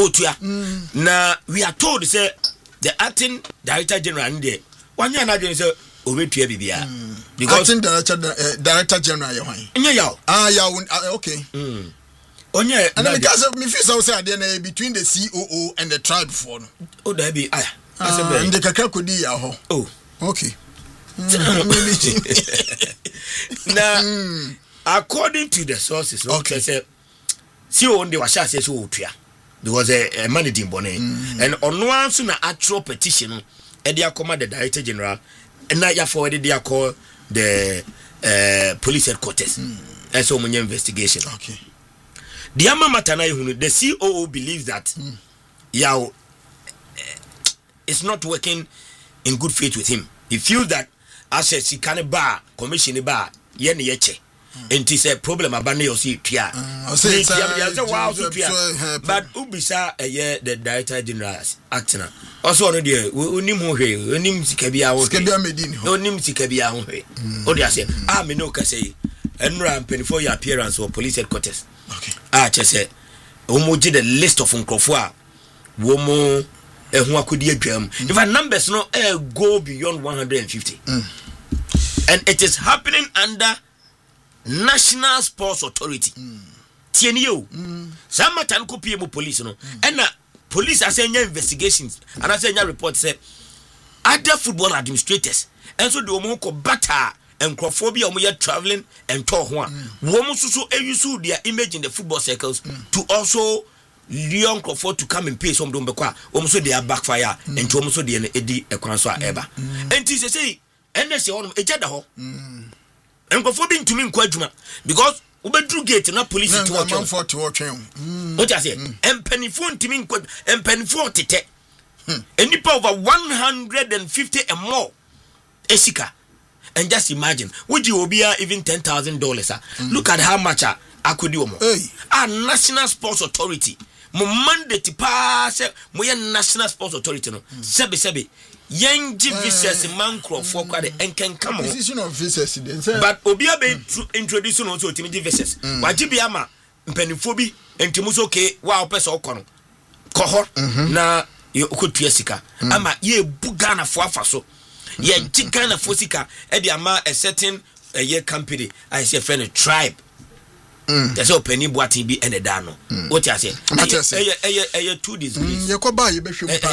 Otua. Now we are told say the acting director general in there. One year now say Obetua Bibia. Because acting director general okay. Onye and because me feel say there between the COO and the tribe for. Oh there be and the kakra kodi ya ho. Oh okay. Now according to the sources okay say CEO on the was say Otua because a managing bone and on one so na actual petition e dey command the director general and now you forwarded they call the police headquarters and so many investigation. Okay. The Matana, the COO believes that it's not working in good faith with him. He feels that as a Sikane bar, commission bar, yen yeche. And it's a problem about you see, but Ubisa, the director general acting. Also, already, Unim Sikabia, Unim Sikabia, Odia, I no say, and ram 24-year appearance or police headquarters. Okay. Just say, Omoji the list of Unkofua, Womo, who could you jam. If our numbers no go beyond 150, and it is happening under National Sports Authority. TNU. Some matan copy police no. And police are saying investigations and I say reports say other football administrators and so the omoko bata and crophobia omoya traveling and talk one. Womo so use their image in the football circles to also Leon Crawford to come and pay some dombekwa. Almost they are backfire and to almost the Eddie Equanso Eba. And this say and they say on a jada and conforming to me Quadjuma because Ubedru gate na police to watch on for what I say and penny phone to me and penny 40 and nipa over 150 and more Esika and just imagine would you be even $10,000 look at how much I could do a National Sports Authority mo mandate pass mo National Sports Authority no sebi Young visas man for quite and can come on. Position of visas, but Obia be introducing also to me visas. Wajibiama, Peniphobi, and Timusoke, wow, Peso Cono. Cohort, na you could Piesica. Ama ye Bugana Fuafaso. Ye Chicana Fosica, Ediama, a certain a year company, I say, friend, a tribe. That's all penny boating be and a dano. What I say? I 2 degrees. Yakoba, you bet you. I'm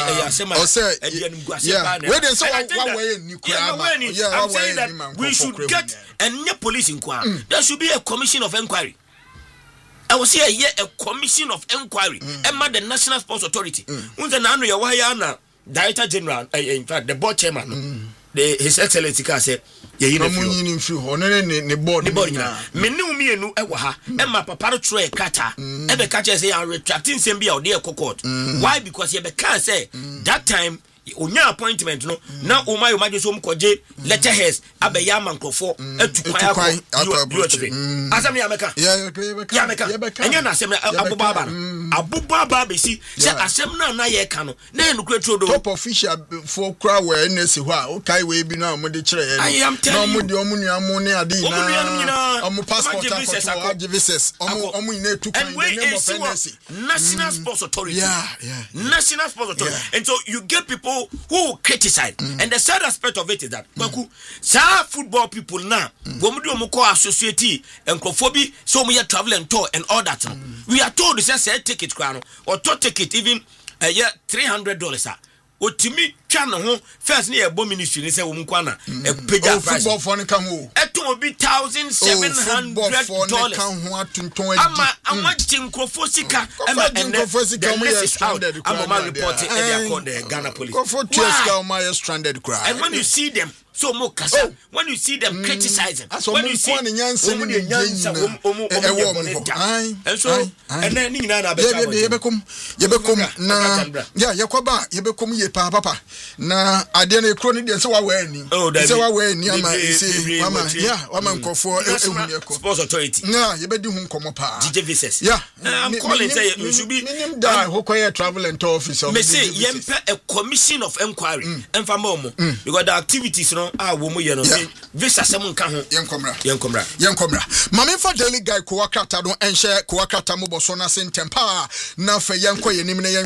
saying that we should get a new police inquiry. There should be a commission of inquiry. I will say a commission of inquiry. Emma the National Sports Authority. Unzanano Yawayana, Director General, in fact, the board chairman, His Excellency said. You know, board. Menu ewaha, Emma Papa tray kata, Ebe catcher say I'm retracting Sembia or dear court. Why? Because you can't say that time. Onya appointment no na o my so mkoje letterheads abeyaman krofo etukwaya asem ya meka enya na asem abubaba be si se asem na ye ka no na enukure trodo top official for crowd we na si ho a o kai we bi na mo de kire na mo de omunuamu ne ade na omu passport akoto visas omu ina etukwan the name of NSC National Sports Authority National Sports Authority and so you get people who criticize and the sad aspect of it is that football people now associate and crophobia so we are traveling tour and all that we are told to say ticket crown or to ticket even $300 Otimi channel ho first near bomb ministry ni say wo mkwana e pega football for ne kan ho eto bi $1,700 ama tinkrofo sika ama ama reporting and they called the Ghana police stranded cry and when you see them so mo kasa when you see them criticizing when you see and so and then ni na yebekom na yakoba yebekom ye papa na ade na ekro ni de se wa ani ama isi mama nkofo ehuneko Sports Authority na yebedi hu nkomo pa DJ Visas I'm calling say you should be minim da hokoye travel and tour officer me say yempe a commission of inquiry enfama mo because the activities no wo mo ye no Visas am nka ho yenkomra mame fa daily guy ko wakata no enhye ko wakata mo boso na sentempa na fa yenkoye nim na